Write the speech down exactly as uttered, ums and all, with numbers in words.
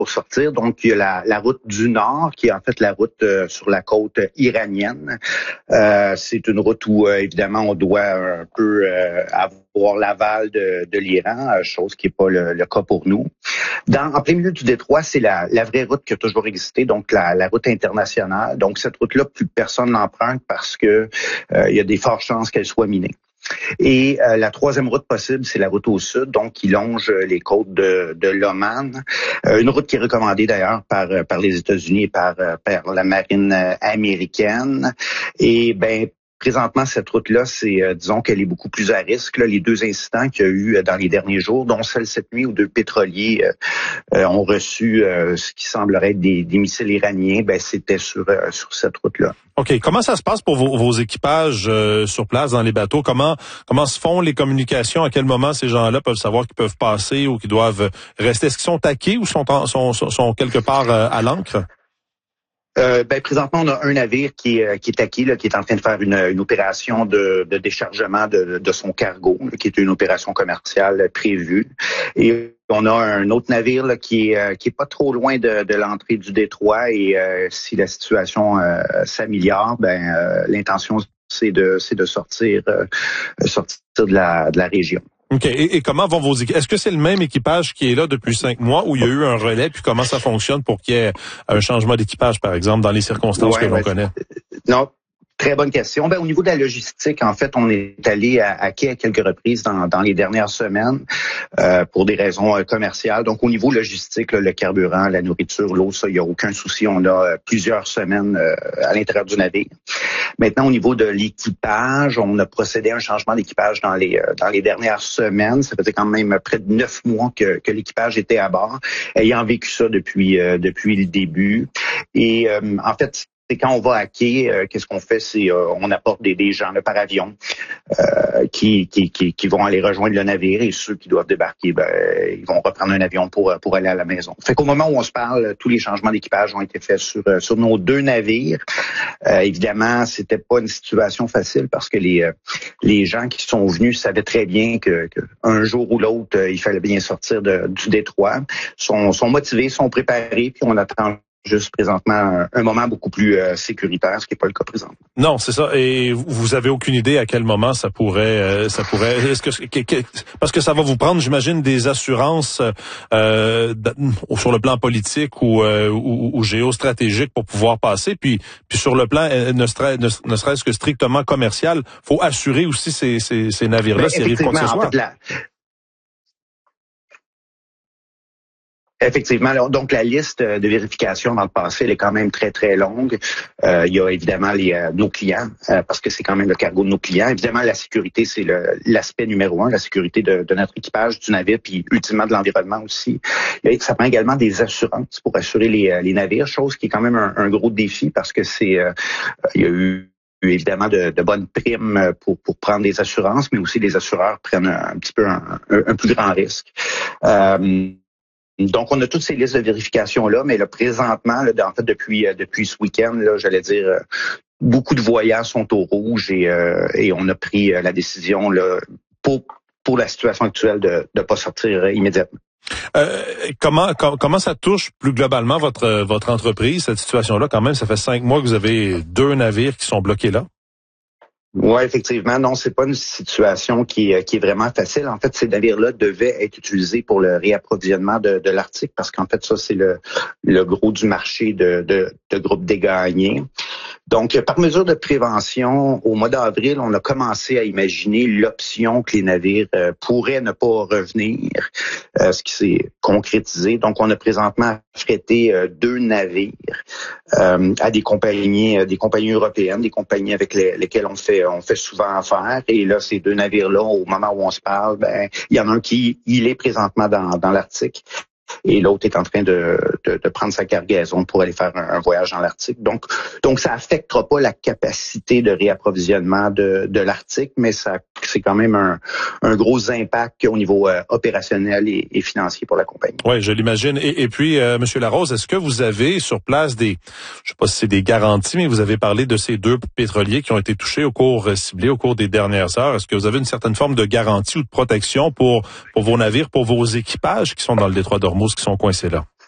pour sortir. Donc, il y a la, la route du Nord, qui est en fait la route euh, sur la côte iranienne. Euh, c'est une route où, euh, évidemment, on doit un peu euh, avoir l'aval de, de l'Iran, chose qui n'est pas le, le cas pour nous. Dans, en plein milieu du détroit, c'est la, la vraie route qui a toujours existé, donc la, la route internationale. Donc, cette route-là, plus personne l'emprunte parce que euh, il y a des fortes chances qu'elle soit minée. Et euh, la troisième route possible, c'est la route au sud, donc qui longe les côtes de, de l'Oman. Euh, une route qui est recommandée d'ailleurs par par les États-Unis et par par la marine américaine. Et ben présentement, cette route-là, c'est, euh, disons qu'elle est beaucoup plus à risque. Là, les deux incidents qu'il y a eu dans les derniers jours, dont celle cette nuit où deux pétroliers euh, euh, ont reçu euh, ce qui semblerait être des, des missiles iraniens, ben c'était sur euh, sur cette route-là. OK. Comment ça se passe pour vos, vos équipages euh, sur place dans les bateaux? Comment comment se font les communications? À quel moment ces gens-là peuvent savoir qu'ils peuvent passer ou qu'ils doivent rester? Est-ce qu'ils sont taqués ou sont, en, sont, sont, sont quelque part euh, à l'ancre? Euh, ben, présentement, on a un navire qui est, qui est taqué, là, qui est en train de faire une, une opération de, de déchargement de, de son cargo, là, qui est une opération commerciale prévue. Et on a un autre navire là, qui est qui est pas trop loin de, de l'entrée du détroit. Et euh, si la situation euh, s'améliore, ben euh, l'intention c'est de c'est de sortir euh, sortir de la de la région. OK. Et, et comment vont vos équipes? Est-ce que c'est le même équipage qui est là depuis cinq mois ou il y a eu un relais? Puis comment ça fonctionne pour qu'il y ait un changement d'équipage, par exemple, dans les circonstances ouais, que l'on ouais. connaît? Non. Très bonne question. Ben, au niveau de la logistique, en fait, on est allé à, à quai à quelques reprises dans, dans les dernières semaines euh, pour des raisons euh, commerciales. Donc, au niveau logistique, là, le carburant, la nourriture, l'eau, ça, il n'y a aucun souci. On a euh, plusieurs semaines euh, à l'intérieur du navire. Maintenant, au niveau de l'équipage, on a procédé à un changement d'équipage dans les euh, dans les dernières semaines. Ça faisait quand même près de neuf mois que, que l'équipage était à bord, ayant vécu ça depuis euh, depuis le début. Et euh, en fait, c'est quand on va à quai, euh, qu'est-ce qu'on fait, c'est euh, on apporte des, des gens là, par avion euh, qui, qui, qui, qui vont aller rejoindre le navire et ceux qui doivent débarquer, ben, ils vont reprendre un avion pour, pour aller à la maison. Fait qu'au moment où on se parle, tous les changements d'équipage ont été faits sur, sur nos deux navires. Euh, évidemment, c'était pas une situation facile parce que les, euh, les gens qui sont venus savaient très bien que, que un jour ou l'autre, euh, il fallait bien sortir de, du détroit. Sont, sont motivés, sont préparés, puis on attend juste présentement un, un moment beaucoup plus euh, sécuritaire, ce qui n'est pas le cas présentement. Non, c'est ça. Et vous avez aucune idée à quel moment ça pourrait, euh, ça pourrait. Est-ce que, que, que parce que ça va vous prendre, j'imagine, des assurances euh, sur le plan politique ou, euh, ou, ou géostratégique pour pouvoir passer. Puis, puis sur le plan ne, serait, ne, ne serait-ce que strictement commercial, faut assurer aussi ces, ces, ces navires-là s'il arrive quoi que ce soit. En fait, la... Effectivement. Donc, la liste de vérification dans le passé, elle est quand même très, très longue. Euh, il y a évidemment les, euh, nos clients, euh, parce que c'est quand même le cargo de nos clients. Évidemment, la sécurité, c'est le, l'aspect numéro un, la sécurité de, de notre équipage, du navire, puis ultimement de l'environnement aussi. Et ça prend également des assurances pour assurer les, les navires, chose qui est quand même un, un gros défi parce que c'est, euh, il y a eu évidemment de, de bonnes primes pour, pour prendre des assurances, mais aussi les assureurs prennent un, un petit peu un, un, un plus grand risque. Euh, Donc, on a toutes ces listes de vérification-là, mais là, présentement, là, en fait, depuis depuis ce week-end, là, j'allais dire, euh, beaucoup de voyants sont au rouge et, euh, et on a pris euh, la décision là, pour pour la situation actuelle de ne pas sortir euh, immédiatement. Euh, comment com- comment ça touche plus globalement votre votre entreprise, cette situation-là? Quand même, ça fait cinq mois que vous avez deux navires qui sont bloqués là. Oui, effectivement. Non, c'est pas une situation qui est, qui est vraiment facile. En fait, ces navires-là devaient être utilisés pour le réapprovisionnement de, de l'Arctique parce qu'en fait, ça, c'est le, le gros du marché de, de, de groupes dégagnés. Donc, par mesure de prévention, au mois d'avril, on a commencé à imaginer l'option que les navires euh, pourraient ne pas revenir, euh, ce qui s'est concrétisé. Donc, on a présentement affrété euh, deux navires euh, à des compagnies, euh, des compagnies européennes, des compagnies avec les, lesquelles on fait, on fait souvent affaire. Et là, ces deux navires-là, au moment où on se parle, ben, il y en a un qui il est présentement dans, dans l'Arctique. Et l'autre est en train de, de, de prendre sa cargaison pour aller faire un, un voyage dans l'Arctique. Donc, donc ça affectera pas la capacité de réapprovisionnement de, de l'Arctique, mais ça c'est quand même un, un gros impact au niveau euh, opérationnel et, et financier pour la compagnie. Oui, je l'imagine. Et, et puis, euh, Monsieur Larose, est-ce que vous avez sur place des, je sais pas si c'est des garanties, mais vous avez parlé de ces deux pétroliers qui ont été touchés au cours ciblé au cours des dernières heures. Est-ce que vous avez une certaine forme de garantie ou de protection pour pour vos navires, pour vos équipages qui sont dans le détroit d'Ormuz, qui sont coincés là?